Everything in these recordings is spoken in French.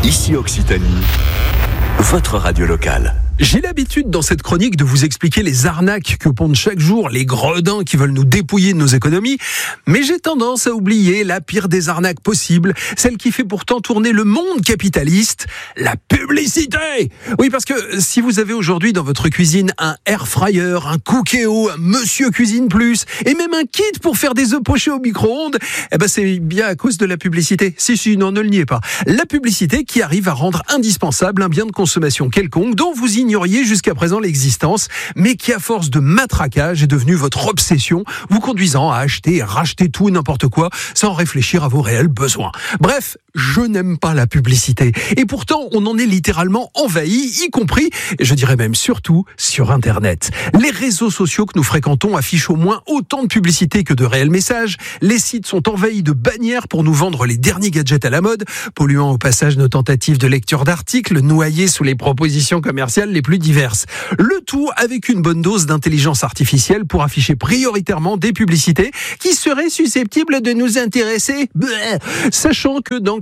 Ici Occitanie, votre radio locale. J'ai l'habitude dans cette chronique de vous expliquer les arnaques que pondent chaque jour les gredins qui veulent nous dépouiller de nos économies, mais j'ai tendance à oublier la pire des arnaques possibles, celle qui fait pourtant tourner le monde capitaliste, la publicité. Oui, parce que si vous avez aujourd'hui dans votre cuisine un air fryer, un Cookéo, un Monsieur Cuisine Plus, et même un kit pour faire des œufs pochés au micro-ondes, c'est bien à cause de la publicité. Si, non, ne le niez pas. La publicité qui arrive à rendre indispensable un bien de consommation quelconque dont vous ignoriez jusqu'à présent l'existence, mais qui à force de matraquage est devenu votre obsession, vous conduisant à acheter et racheter tout et n'importe quoi sans réfléchir à vos réels besoins. Bref, je n'aime pas la publicité. Et pourtant, on en est littéralement envahi, y compris, et je dirais même surtout, sur Internet. Les réseaux sociaux que nous fréquentons affichent au moins autant de publicité que de réels messages. Les sites sont envahis de bannières pour nous vendre les derniers gadgets à la mode, polluant au passage nos tentatives de lecture d'articles, noyés sous les propositions commerciales les plus diverses. Le tout avec une bonne dose d'intelligence artificielle pour afficher prioritairement des publicités qui seraient susceptibles de nous intéresser. Sachant que dans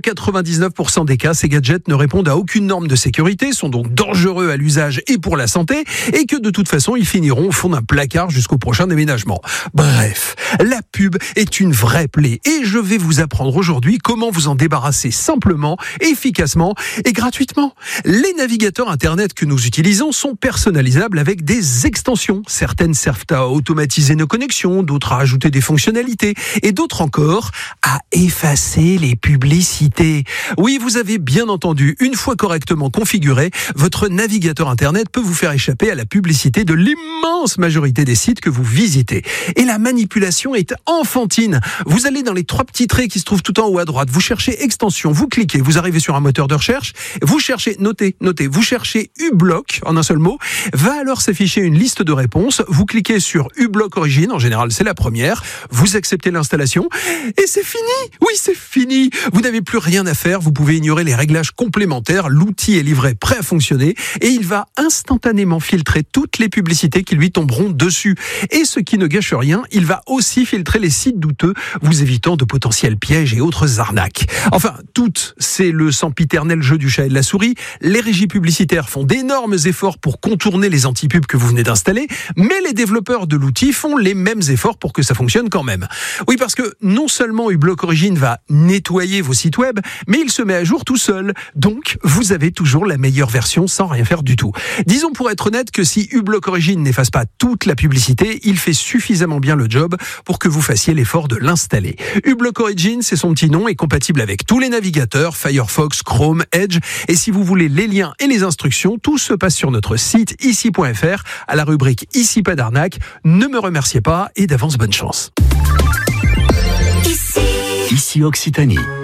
99% des cas, ces gadgets ne répondent à aucune norme de sécurité, sont donc dangereux à l'usage et pour la santé, et que de toute façon, ils finiront au fond d'un placard jusqu'au prochain déménagement. Bref, la pub est une vraie plaie et je vais vous apprendre aujourd'hui comment vous en débarrasser simplement, efficacement et gratuitement. Les navigateurs Internet que nous utilisons sont personnalisables avec des extensions. Certaines servent à automatiser nos connexions, d'autres à ajouter des fonctionnalités et d'autres encore à effacer les publicités. Oui, vous avez bien entendu, une fois correctement configuré, votre navigateur Internet peut vous faire échapper à la publicité de l'immense majorité des sites que vous visitez. Et la manipulation est enfantine. Vous allez dans les 3 petits traits qui se trouvent tout en haut à droite, vous cherchez extension, vous cliquez, vous arrivez sur un moteur de recherche, vous cherchez, notez, vous cherchez uBlock en un seul mot, va alors s'afficher une liste de réponses, vous cliquez sur uBlock Origin, en général c'est la première, vous acceptez l'installation et c'est fini. Oui, c'est fini. Vous n'avez plus rien à faire, vous pouvez ignorer les réglages complémentaires, l'outil est livré prêt à fonctionner et il va instantanément filtrer toutes les publicités qui lui tomberont dessus. Et ce qui ne gâche rien, il va aussi filtrer les sites douteux, vous évitant de potentiels pièges et autres arnaques. Enfin, toutes, c'est le sempiternel jeu du chat et de la souris. Les régies publicitaires font d'énormes efforts pour contourner les anti-pubs que vous venez d'installer, mais les développeurs de l'outil font les mêmes efforts pour que ça fonctionne quand même. Oui, parce que non seulement uBlock Origin va nettoyer vos sites web, mais il se met à jour tout seul. Donc, vous avez toujours la meilleure version sans rien faire du tout. Disons pour être honnête que si uBlock Origin n'efface pas toute la publicité, il fait suffisamment bien le job pour que vous fassiez l'effort de l'installer. uBlock Origin, c'est son petit nom, est compatible avec tous les navigateurs, Firefox, Chrome, Edge, et si vous voulez les liens et les instructions, tout se passe sur notre site ici.fr à la rubrique Ici pas d'arnaque. Ne me remerciez pas et d'avance bonne chance. Ici Occitanie.